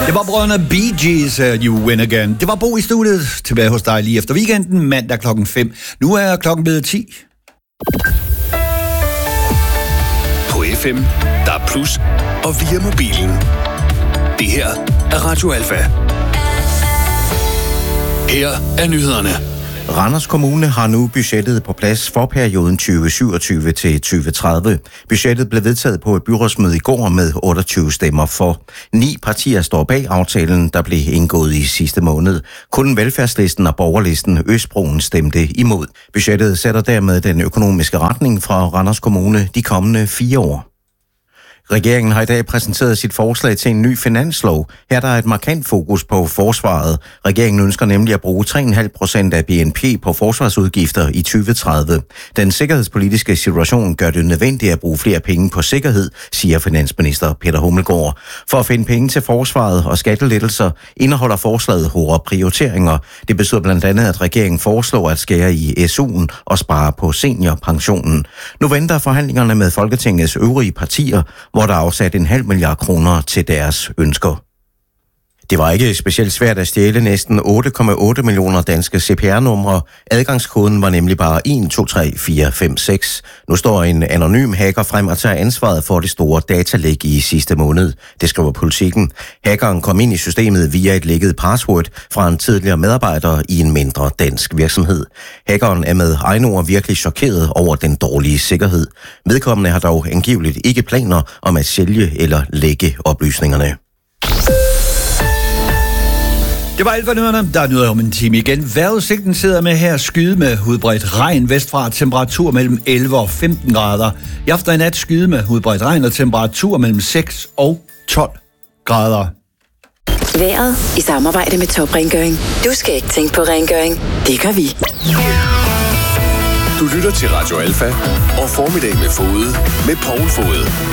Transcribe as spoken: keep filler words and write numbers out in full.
Det var brødrene Bee Gees, uh, You Win Again. Det var Bo i studiet, tilbage hos dig lige efter weekenden, mandag klokken fem. Nu er klokken blevet ti. På F M, der er plus, og via mobilen. Det her er Radio Alfa. Her er nyhederne. Randers Kommune har nu budgettet på plads for perioden tyve syvogtyve til tyve tredive. Budgettet blev vedtaget på et byrådsmøde i går med otteogtyve stemmer for. Ni partier står bag aftalen, der blev indgået i sidste måned. Kun Velfærdslisten og Borgerlisten Østbroen stemte imod. Budgettet sætter dermed den økonomiske retning fra Randers Kommune de kommende fire år. Regeringen har i dag præsenteret sit forslag til en ny finanslov. Her der er et markant fokus på forsvaret. Regeringen ønsker nemlig at bruge tre komma fem procent af B N P på forsvarsudgifter i tyve tredive. Den sikkerhedspolitiske situation gør det nødvendigt at bruge flere penge på sikkerhed, siger finansminister Peter Hummelgaard. For at finde penge til forsvaret og skattelettelser indeholder forslaget hårde prioriteringer. Det betyder blandt andet, at regeringen foreslår at skære i S U'en og spare på seniorpensionen. Nu venter forhandlingerne med Folketingets øvrige partier, hvor der er afsat en halv milliard kroner til deres ønsker. Det var ikke specielt svært at stjæle næsten otte komma otte millioner danske C P R-numre. Adgangskoden var nemlig bare et to tre fire fem seks. Nu står en anonym hacker frem og tager ansvaret for det store datalæk i sidste måned. Det skriver Politikken. Hackeren kom ind i systemet via et lækket password fra en tidligere medarbejder i en mindre dansk virksomhed. Hackeren er med egne ord virkelig chokeret over den dårlige sikkerhed. Vedkommende har dog angiveligt ikke planer om at sælge eller lække oplysningerne. Det var alt for nyhederne. Der er nyheder om en time igen. Vejrudsigten sidder med her skyde med udbredt regn vestfra, temperatur mellem elleve og femten grader. I aften og i nat skyde med udbredt regn og temperatur mellem seks og tolv grader. Vejret i samarbejde med Top Rengøring. Du skal ikke tænke på rengøring. Det gør vi. Du lytter til Radio Alfa og Formiddag med Fode med Poul Fode.